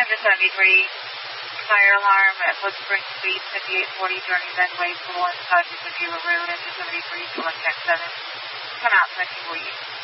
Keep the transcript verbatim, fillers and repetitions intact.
hundred seventy-three, fire alarm at Wood Spring Speed, fifty-eight forty, journey Medway, Pool and Touch, Villa Road, engine seventy-three, select Tech seven. Come out, twenty-four.